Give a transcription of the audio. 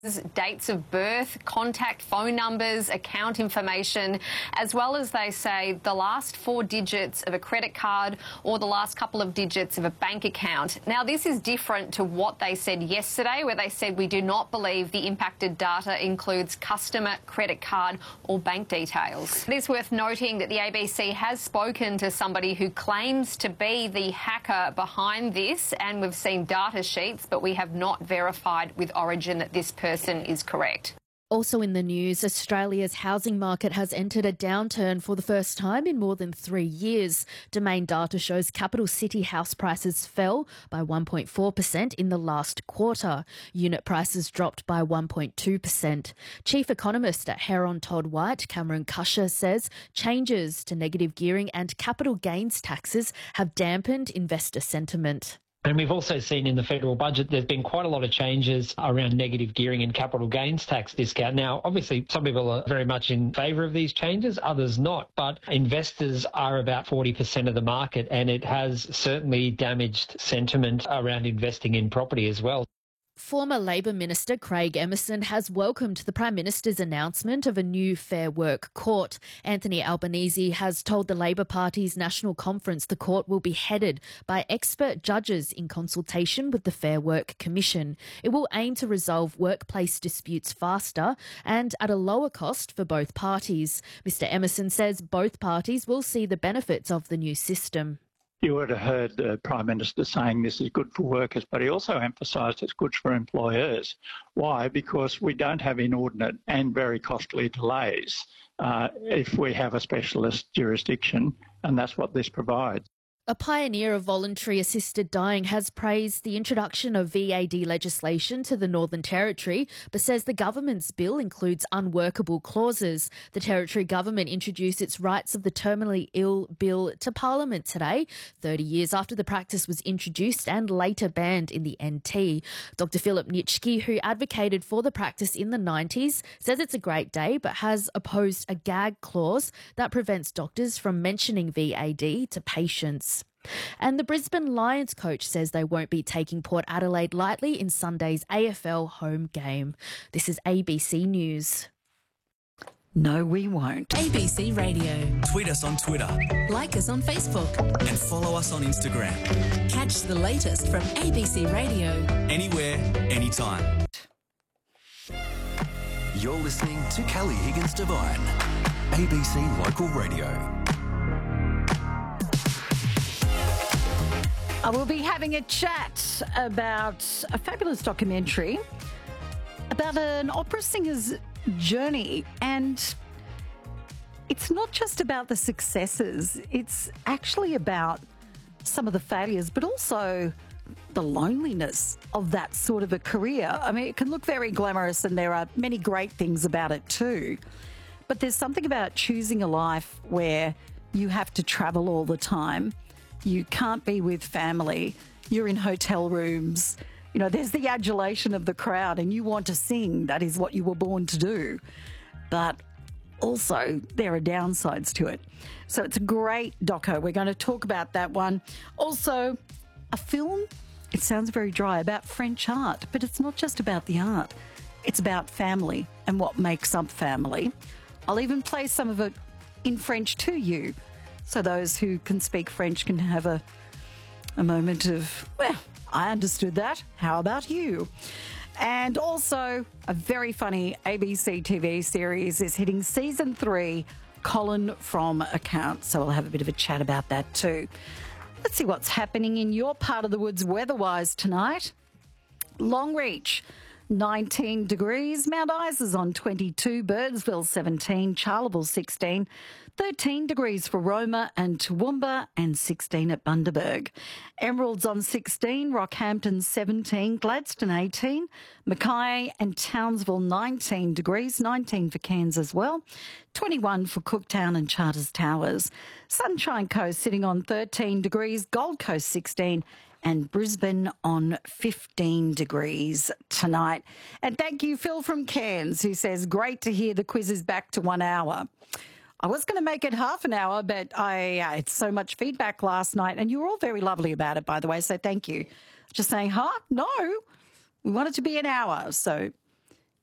Dates of birth, contact phone numbers, account information, as well as, they say, the last 4 digits of a credit card or the last couple of digits of a bank account. Now, this is different to what they said yesterday, where they said we do not believe the impacted data includes customer, credit card or bank details. It is worth noting that the ABC has spoken to somebody who claims to be the hacker behind this, and we've seen data sheets, but we have not verified with Origin that this person is correct. Also in the news, Australia's housing market has entered a downturn for the first time in more than 3 years. Domain data shows capital city house prices fell by 1.4% in the last quarter. Unit prices dropped by 1.2%. Chief economist at Heron Todd White, Cameron Cusher, says changes to negative gearing and capital gains taxes have dampened investor sentiment. And we've also seen in the federal budget there's been quite a lot of changes around negative gearing and capital gains tax discount. Now, obviously, some people are very much in favour of these changes, others not. But investors are about 40% of the market, and it has certainly damaged sentiment around investing in property as well. Former Labor Minister Craig Emerson has welcomed the Prime Minister's announcement of a new Fair Work Court. Anthony Albanese has told the Labor Party's National Conference the court will be headed by expert judges in consultation with the Fair Work Commission. It will aim to resolve workplace disputes faster and at a lower cost for both parties. Mr Emerson says both parties will see the benefits of the new system. You would have heard the Prime Minister saying this is good for workers, but he also emphasised it's good for employers. Why? Because we don't have inordinate and very costly delays if we have a specialist jurisdiction, and that's what this provides. A pioneer of voluntary assisted dying has praised the introduction of VAD legislation to the Northern Territory, but says the government's bill includes unworkable clauses. The Territory government introduced its Rights of the Terminally Ill bill to Parliament today, 30 years after the practice was introduced and later banned in the NT. Dr Philip Nitschke, who advocated for the practice in the 90s, says it's a great day but has opposed a gag clause that prevents doctors from mentioning VAD to patients. And the Brisbane Lions coach says they won't be taking Port Adelaide lightly in Sunday's AFL home game. This is ABC News. No, we won't. ABC Radio. Tweet us on Twitter. Like us on Facebook. And follow us on Instagram. Catch the latest from ABC Radio. Anywhere, anytime. You're listening to Kelly Higgins Devine, ABC Local Radio. I will be having a chat about a fabulous documentary about an opera singer's journey. And it's not just about the successes, it's actually about some of the failures, but also the loneliness of that sort of a career. I mean, it can look very glamorous and there are many great things about it too. But there's something about choosing a life where you have to travel all the time. You can't be with family. You're in hotel rooms. You know, there's the adulation of the crowd and you want to sing. That is what you were born to do. But also, there are downsides to it. So it's a great doco. We're going to talk about that one. Also, a film, it sounds very dry, about French art. But it's not just about the art. It's about family and what makes up family. I'll even play some of it in French to you, so those who can speak French can have a moment of, well, I understood that. How about you? And also, a very funny ABC TV series is hitting season 3, Colin from Account. So we'll have a bit of a chat about that too. Let's see what's happening in your part of the woods weather-wise tonight. Longreach, 19 degrees. Mount Isa's on 22, Birdsville 17, Charleville 16, 13 degrees for Roma and Toowoomba, and 16 at Bundaberg. Emerald's on 16, Rockhampton 17, Gladstone 18, Mackay and Townsville 19 degrees, 19 for Cairns as well, 21 for Cooktown and Charters Towers. Sunshine Coast sitting on 13 degrees, Gold Coast 16, and Brisbane on 15 degrees tonight. And thank you, Phil from Cairns, who says, great to hear the quiz is back to 1 hour. I was going to make it half an hour, but I had so much feedback last night, and you were all very lovely about it, by the way, so thank you. Just saying, no, we want it to be an hour. So